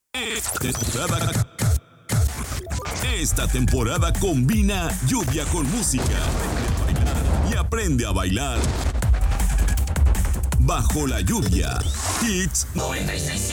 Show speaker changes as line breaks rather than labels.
Esta temporada combina lluvia con música y aprende a bailar bajo la lluvia. Hits 96.